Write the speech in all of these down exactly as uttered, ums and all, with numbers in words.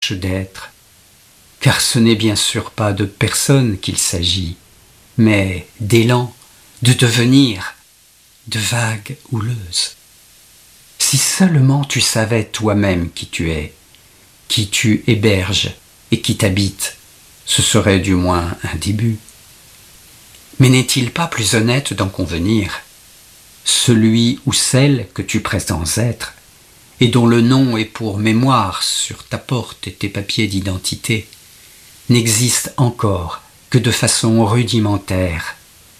tâche d'être, car ce n'est bien sûr pas de personne qu'il s'agit, mais d'élan, de devenir, de vagues houleuses. Si seulement tu savais toi-même qui tu es, qui tu héberges et qui t'habite, ce serait du moins un début. Mais n'est-il pas plus honnête d'en convenir? Celui ou celle que tu prétends être, et dont le nom est pour mémoire sur ta porte et tes papiers d'identité, n'existe encore que de façon rudimentaire.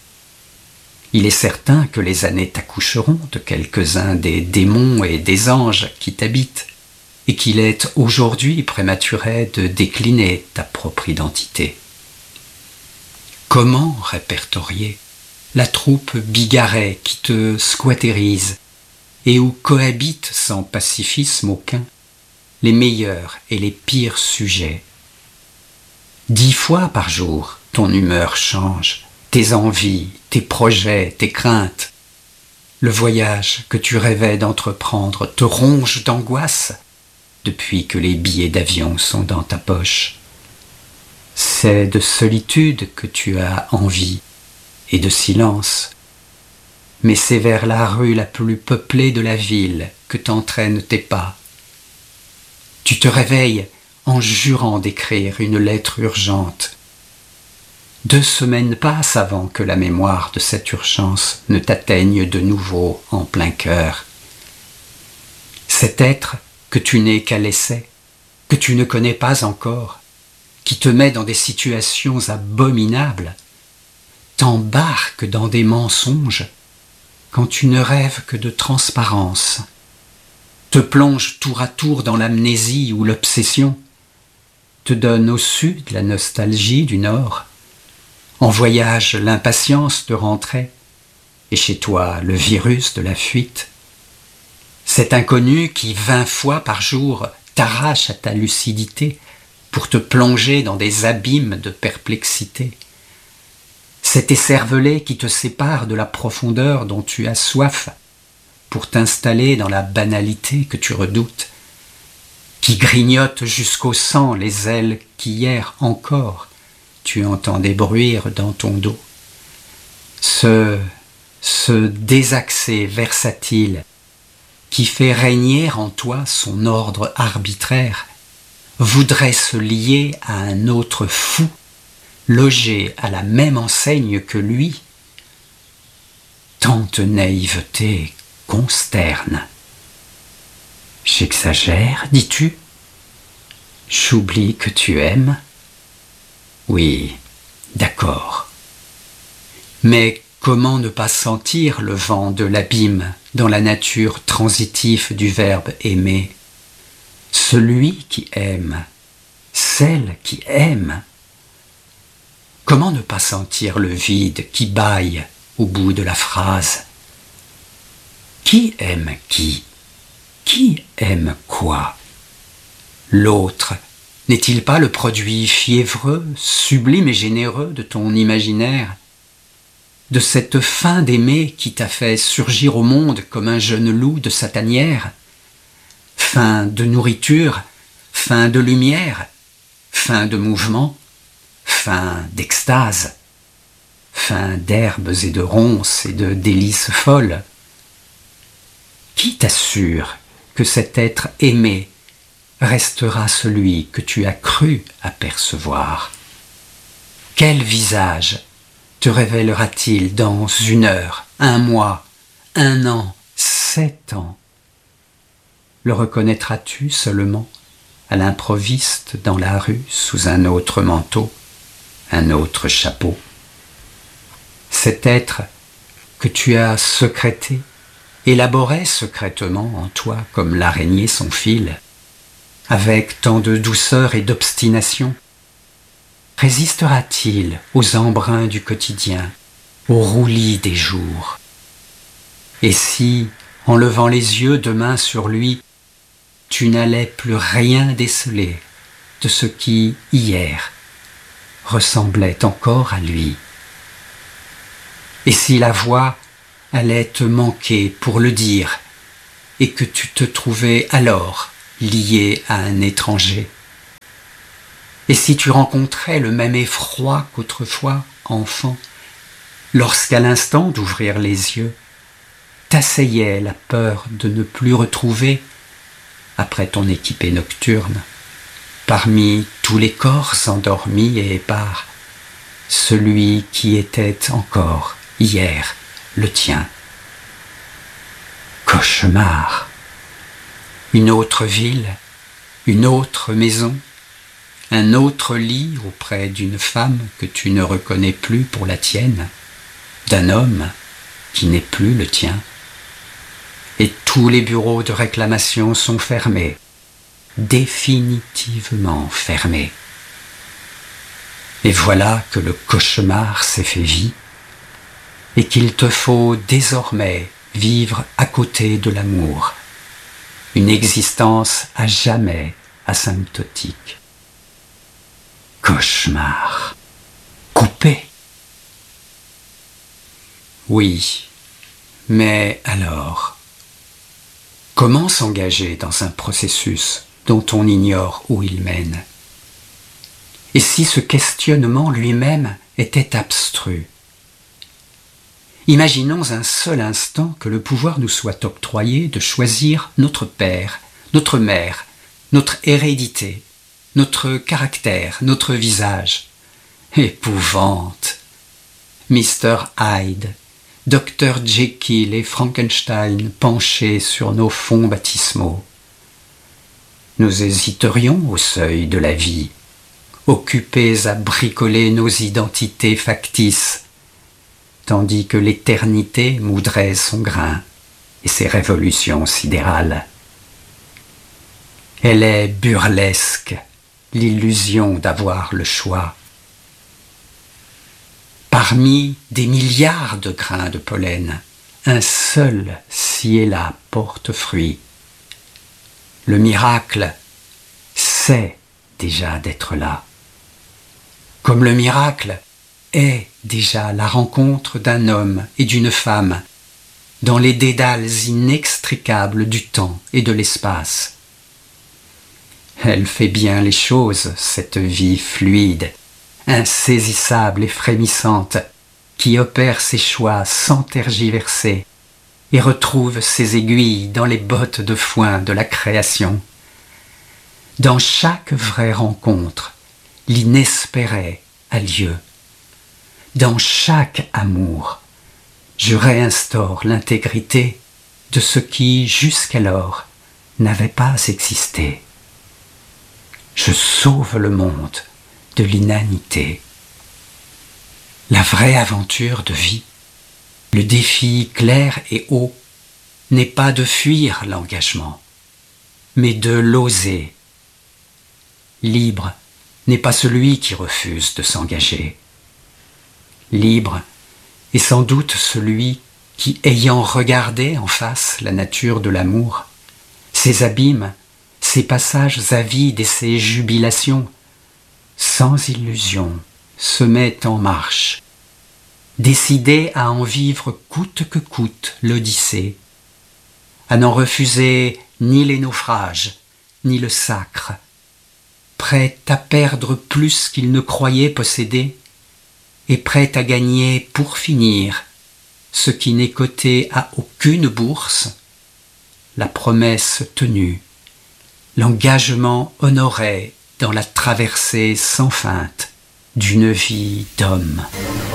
Il est certain que les années t'accoucheront de quelques-uns des démons et des anges qui t'habitent, et qu'il est aujourd'hui prématuré de décliner ta propre identité. Comment répertorier la troupe bigarrée qui te squattérise et où cohabitent sans pacifisme aucun les meilleurs et les pires sujets? Dix fois par jour, ton humeur change, tes envies, tes projets, tes craintes. Le voyage que tu rêvais d'entreprendre te ronge d'angoisse depuis que les billets d'avion sont dans ta poche. C'est de solitude que tu as envie et de silence, mais c'est vers la rue la plus peuplée de la ville que t'entraînent tes pas. Tu te réveilles en jurant d'écrire une lettre urgente. Deux semaines passent avant que la mémoire de cette urgence ne t'atteigne de nouveau en plein cœur. Cet être que tu n'es qu'à l'essai, que tu ne connais pas encore, qui te met dans des situations abominables, t'embarque dans des mensonges quand tu ne rêves que de transparence, te plonge tour à tour dans l'amnésie ou l'obsession, te donne au sud la nostalgie du nord, en voyage l'impatience de rentrer, et chez toi le virus de la fuite. Cet inconnu qui vingt fois par jour t'arrache à ta lucidité pour te plonger dans des abîmes de perplexité. Cet écervelé qui te sépare de la profondeur dont tu as soif pour t'installer dans la banalité que tu redoutes, qui grignote jusqu'au sang les ailes qu'hier encore tu entendais bruire dans ton dos. Ce, ce désaxé versatile qui fait régner en toi son ordre arbitraire voudrait se lier à un autre fou, logé à la même enseigne que lui. Tant de naïveté consterne. J'exagère, dis-tu? J'oublie que tu aimes? Oui, d'accord. Mais comment ne pas sentir le vent de l'abîme dans la nature transitive du verbe aimer? Celui qui aime, celle qui aime. Comment ne pas sentir le vide qui bâille au bout de la phrase? Qui aime qui? Qui aime quoi? L'autre n'est-il pas le produit fiévreux, sublime et généreux de ton imaginaire? De cette faim d'aimer qui t'a fait surgir au monde comme un jeune loup de sa tanière? Faim de nourriture, faim de lumière, faim de mouvement, faim d'extase, faim d'herbes et de ronces et de délices folles. Qui t'assure que cet être aimé restera celui que tu as cru apercevoir? Quel visage te révélera-t-il dans une heure, un mois, un an, sept ans? Le reconnaîtras-tu seulement à l'improviste dans la rue sous un autre manteau, un autre chapeau? Cet être que tu as secrété, élaboré secrètement en toi comme l'araignée son fil, avec tant de douceur et d'obstination, résistera-t-il aux embruns du quotidien, au roulis des jours? Et si, en levant les yeux demain sur lui, tu n'allais plus rien déceler de ce qui, hier, ressemblait encore à lui? Et si la voix allait te manquer pour le dire, et que tu te trouvais alors lié à un étranger? Et si tu rencontrais le même effroi qu'autrefois, enfant, lorsqu'à l'instant d'ouvrir les yeux, t'asseyait la peur de ne plus retrouver, après ton équipée nocturne, parmi tous les corps endormis et épars, celui qui était encore, hier, le tien. Cauchemar. Une autre ville, une autre maison, un autre lit auprès d'une femme que tu ne reconnais plus pour la tienne, d'un homme qui n'est plus le tien. Et tous les bureaux de réclamation sont fermés, définitivement fermés. Et voilà que le cauchemar s'est fait vie, et qu'il te faut désormais vivre à côté de l'amour, une existence à jamais asymptotique. Cauchemar. Coupé. Oui, mais alors, comment s'engager dans un processus dont on ignore où il mène? Et si ce questionnement lui-même était abstru? Imaginons un seul instant que le pouvoir nous soit octroyé de choisir notre père, notre mère, notre hérédité, notre caractère, notre visage. Épouvante! mister Hyde, docteur Jekyll et Frankenstein penchés sur nos fonds baptismaux. Nous hésiterions au seuil de la vie, occupés à bricoler nos identités factices, tandis que l'éternité moudrait son grain et ses révolutions sidérales. Elle est burlesque, l'illusion d'avoir le choix. Parmi des milliards de grains de pollen, un seul ci et là porte fruit. Le miracle c'est déjà d'être là. Comme le miracle est déjà la rencontre d'un homme et d'une femme dans les dédales inextricables du temps et de l'espace. Elle fait bien les choses, cette vie fluide, insaisissable et frémissante, qui opère ses choix sans tergiverser et retrouve ses aiguilles dans les bottes de foin de la création. Dans chaque vraie rencontre, l'inespéré a lieu. Dans chaque amour, je réinstaure l'intégrité de ce qui, jusqu'alors, n'avait pas existé. Je sauve le monde de l'inanité. La vraie aventure de vie, le défi clair et haut, n'est pas de fuir l'engagement, mais de l'oser. Libre n'est pas celui qui refuse de s'engager. Libre est sans doute celui qui, ayant regardé en face la nature de l'amour, ses abîmes, ses passages avides et ses jubilations, sans illusion, se met en marche, décidé à en vivre coûte que coûte l'Odyssée, à n'en refuser ni les naufrages, ni le sacre, prêt à perdre plus qu'il ne croyait posséder, et prêt à gagner pour finir ce qui n'est coté à aucune bourse, la promesse tenue, l'engagement honoré dans la traversée sans feinte d'une vie d'homme.